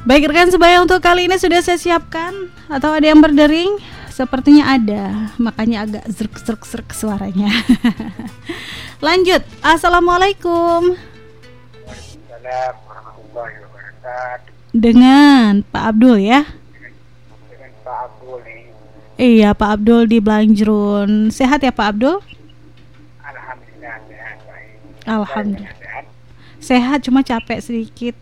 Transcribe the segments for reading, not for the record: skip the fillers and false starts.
Baik rekan sebaya, untuk kali ini sudah saya siapkan atau ada yang berdering? Sepertinya ada, makanya agak zrek suaranya. Lanjut. Assalamualaikum. Waalaikumsalam warahmatullahi wabarakatuh. Dengan Pak Abdul ya? Dengan Pak Abdul nih. Iya, Pak Abdul di Belanjrun. Sehat ya Pak Abdul? Alhamdulillah sehat baik. Alhamdulillah. Sehat. Sehat, cuma capek sedikit.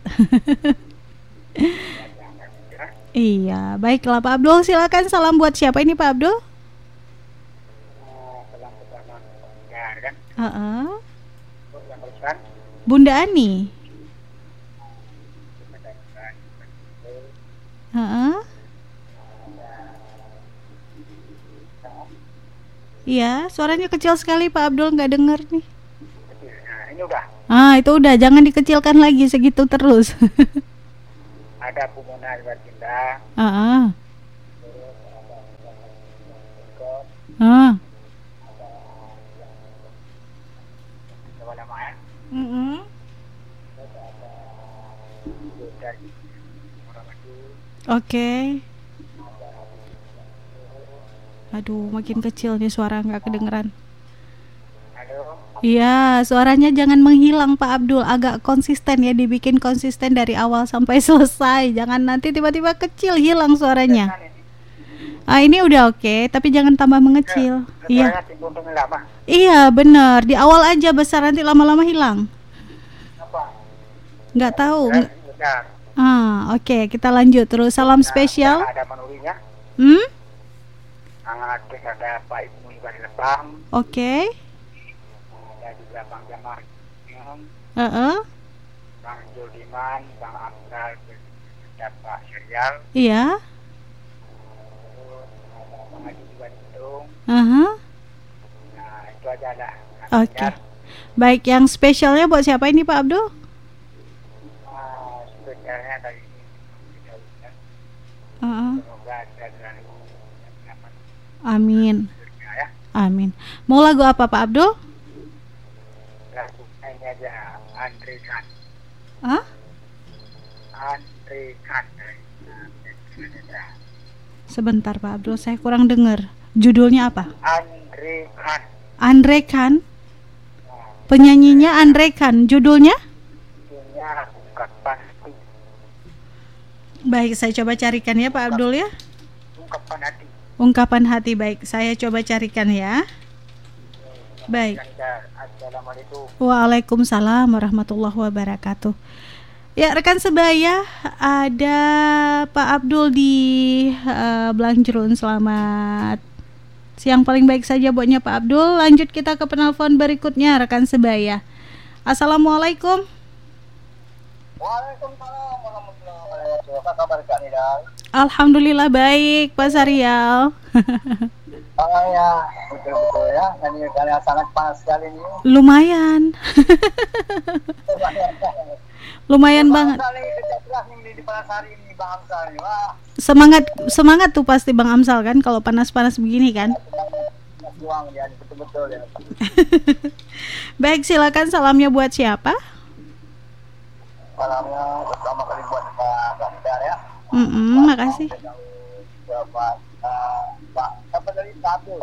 Iya, baiklah Pak Abdul, silakan salam buat siapa ini Pak Abdul? Salam pertama ya kan? Yang perusahaan Bunda Ani. Iya, suaranya kecil sekali Pak Abdul, nggak dengar nih. Nah, ini udah. Itu udah, jangan dikecilkan lagi segitu terus. Ada pembunuhan baginda. Terus ada coba nama ya. Dari orang itu. Oke. Aduh, makin kecil nih suara, nggak kedengeran. Halo. Iya, suaranya jangan menghilang Pak Abdul, agak konsisten ya, dibikin konsisten dari awal sampai selesai. Jangan nanti tiba-tiba kecil hilang suaranya. Ini udah oke, tapi jangan tambah mengecil. Iya. Iya, benar. Di awal aja besar, nanti lama-lama hilang. Apa? Nggak tahu. Benar. Oke, kita lanjut terus. Salam spesial. Ada menurinya. Ada Pak Ibu Ibar Lepang. Oke. Ada juga Bang Jamal, Bang Juldiman, Bang Amsal, dan Pak Syarial. Iya. Terus ada Bang Haji juga di Bandung. Nah, itu aja lah. Oke. Baik, yang spesialnya buat siapa ini Pak Abdul? Spesialnya dari semoga ada dan amin. ya. Amin. Mau lagu apa Pak Abdul? Lagu ini aja Andre Khan. Andre Khan. Sebentar Pak Abdul, saya kurang dengar. Judulnya apa? Andre Khan. Andre Khan. Penyanyinya Andre Khan. Judulnya? Judulnya bukan pasti. Baik, saya coba carikan ya Pak Abdul ya. Ungkapan hati. Ungkapan hati, baik. Saya coba carikan ya. Baik. Assalamualaikum. Waalaikumsalam warahmatullahi wabarakatuh. Ya rekan sebaya, ada Pak Abdul di Belanjrun. Selamat siang paling baik saja buatnya Pak Abdul. Lanjut kita ke penelpon berikutnya rekan sebaya. Assalamualaikum. Waalaikumsalam warahmatullahi wabarakatuh. Apa kabar Kak Nidal? Alhamdulillah baik Pak Sarial. Ya, betul-betul ya. Ini kalian sangat panas sekali nih. Lumayan. Lumayan banget. Di panas hari ini Bang Amsal. Wah. Semangat tuh pasti Bang Amsal kan kalau panas-panas begini kan. Juang ya, betul-betul ya. Baik, silakan salamnya buat siapa? Salamnya pertama kali buat Pak Ganjar ya. Makasih. Pak, apa dari Pak Abdul?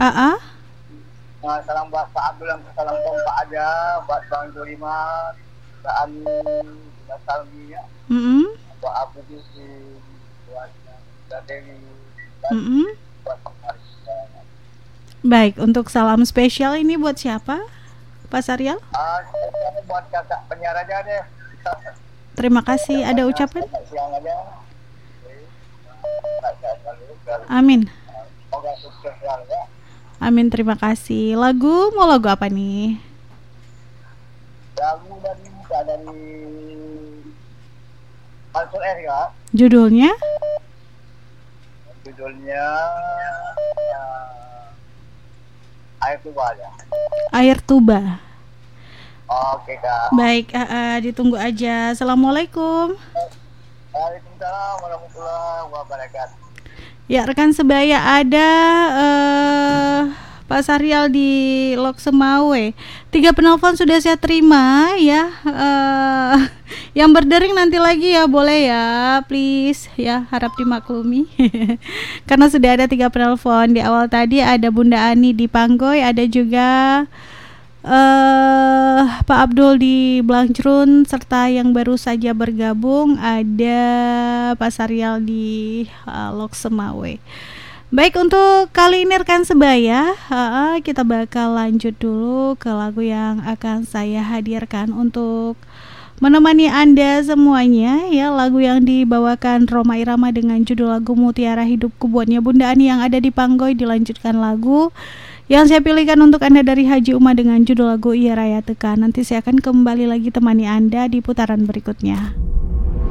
Salam buat Pak Abdul, salam kompak aja buat Bang Juldiman, Pak Ani, Pak Salmi ya. Pak Abu Gizi, buat Dewi, buat Pak Haris. Baik, untuk salam spesial ini buat siapa? Pak Sarial? Buat kakak penyiar aja deh. Terima kasih. Ada ucapan? Siang aja. Amin. Semoga sukses ya. Amin, terima kasih. Mau lagu apa nih? Lagu dari Mansur R ya. Judulnya? Air Tuba ya. Air Tuba. Oke Kak. Baik, ditunggu aja. Assalamualaikum. Waalaikumsalam warahmatullahi wabarakatuh. Ya rekan sebaya, ada Pak Sarial di Lok Semawe. 3 penelpon sudah saya terima ya. Yang berdering nanti lagi ya, boleh ya, please ya, harap dimaklumi. Karena sudah ada 3 penelpon. Di awal tadi ada Bunda Ani di Panggoy, ada juga Pak Abdul di Blangcrun, serta yang baru saja bergabung ada Pak Sarial di Lok Semawe. Baik, untuk kali ini rekan sebaya, kita bakal lanjut dulu ke lagu yang akan saya hadirkan untuk menemani Anda semuanya ya. Lagu yang dibawakan Rhoma Irama dengan judul lagu Mutiara Hidupku buatnya Bunda Ani yang ada di Panggoy. Dilanjutkan lagu yang saya pilihkan untuk Anda dari Haji Uma dengan judul lagu Iya Raya Teka. Nanti saya akan kembali lagi temani Anda di putaran berikutnya.